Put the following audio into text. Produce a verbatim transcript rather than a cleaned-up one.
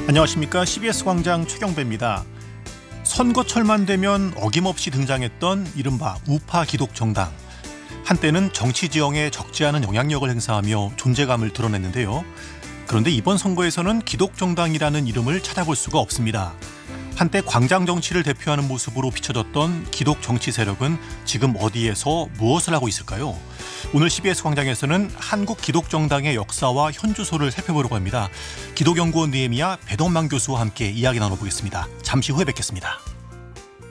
안녕하십니까. 씨비에스 광장 최경배입니다. 선거철만 되면 어김없이 등장했던 이른바 우파 기독정당. 한때는 정치 지형에 적지 않은 영향력을 행사하며 존재감을 드러냈는데요. 그런데 이번 선거에서는 기독정당이라는 이름을 찾아볼 수가 없습니다. 한때 광장 정치를 대표하는 모습으로 비춰졌던 기독 정치 세력은 지금 어디에서 무엇을 하고 있을까요? 오늘 씨비에스 광장에서는 한국 기독정당의 역사와 현주소를 살펴보려고 합니다. 기독연구원 느헤미야 배덕만 교수와 함께 이야기 나눠보겠습니다. 잠시 후에 뵙겠습니다.